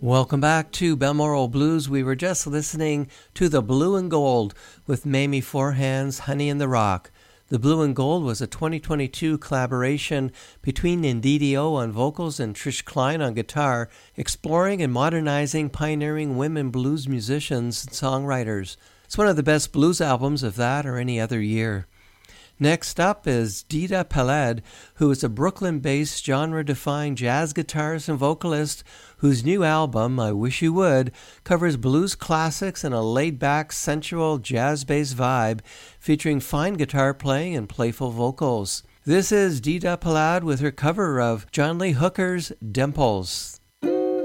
Welcome back to Balmoral Blues. We were just listening to The Blue and Gold with Mamie Forehand's Honey in the Rock. The Blue and Gold was a 2022 collaboration between Indidio on vocals and Trish Klein on guitar, exploring and modernizing pioneering women blues musicians and songwriters. It's one of the best blues albums of that or any other year. Next up is Dita Peled, who is a Brooklyn-based genre-defying jazz guitarist and vocalist whose new album, I Wish You Would, covers blues classics in a laid-back, sensual, jazz-based vibe featuring fine guitar playing and playful vocals. This is Dita Peled with her cover of John Lee Hooker's Dimples.